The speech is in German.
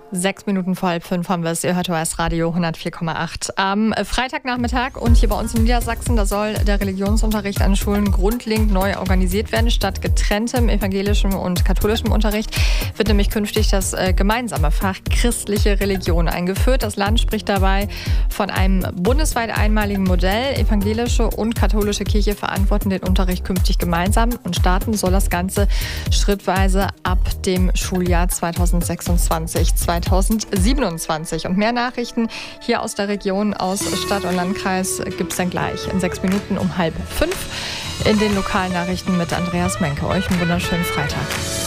6 Minuten vor 4:30 haben wir es. Ihr hört OS Radio 104,8. Am Freitagnachmittag und hier bei uns in Niedersachsen, da soll der Religionsunterricht an Schulen grundlegend neu organisiert werden. Statt getrenntem evangelischem und katholischem Unterricht wird nämlich künftig das gemeinsame Fach christliche Religion eingeführt. Das Land spricht dabei von einem bundesweit einmaligen Modell. Evangelische und katholische Kirche verantworten den Unterricht künftig gemeinsam und starten soll das Ganze schrittweise ab dem Schuljahr 2026/2027. Und mehr Nachrichten hier aus der Region, aus Stadt und Landkreis, gibt es dann gleich in 6 Minuten um 4:30 in den Lokalnachrichten mit Andreas Menke. Euch einen wunderschönen Freitag.